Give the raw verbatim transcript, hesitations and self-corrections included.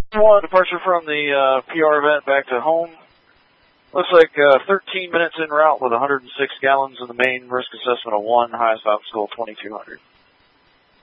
One departure from the uh, P R event back to home. Looks like uh, thirteen minutes en route with one hundred six gallons in the main, risk assessment of one, highest obstacle twenty-two hundred.